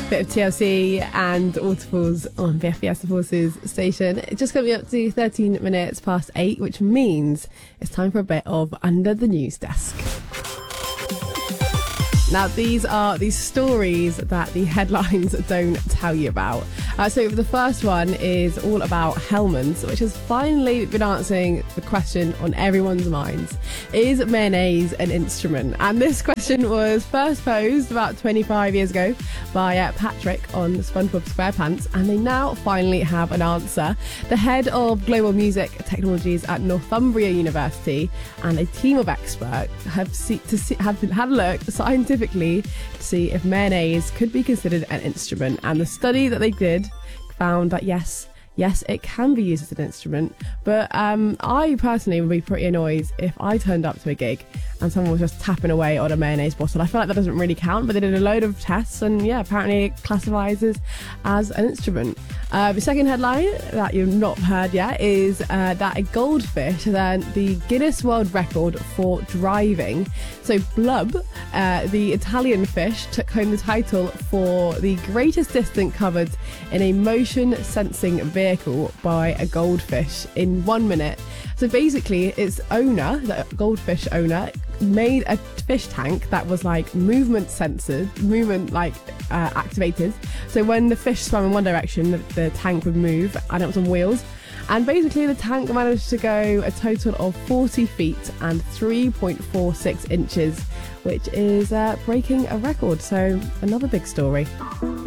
Bit of TLC and Waterfalls on BFBS The Forces station. It's just coming up to 13 minutes past 8, which means it's time for a bit of Under the News Desk. Now, these are the stories that the headlines don't tell you about. So the first one is all about Hellmann's, which has finally been answering the question on everyone's minds. Is mayonnaise an instrument? And this question was first posed about 25 years ago by Patrick on SpongeBob SquarePants, and they now finally have an answer. The head of global music technologies at Northumbria University and a team of experts have had a look scientifically to see if mayonnaise could be considered an instrument, and the study that they did found that yes, it can be used as an instrument, but I personally would be pretty annoyed if I turned up to a gig and someone was just tapping away on a mayonnaise bottle. I feel like that doesn't really count, but they did a load of tests, and yeah, apparently it classifies as an instrument. The second headline that you've not heard yet is that a goldfish had the Guinness World Record for driving. So Blub, the Italian fish, took home the title for the greatest distance covered in a motion sensing vehicle by a goldfish in 1 minute. So basically, its owner, the goldfish owner, made a fish tank that was like movement activated. So when the fish swam in one direction, the tank would move, and it was on wheels. And basically, the tank managed to go a total of 40 feet and 3.46 inches, which is breaking a record. So another big story.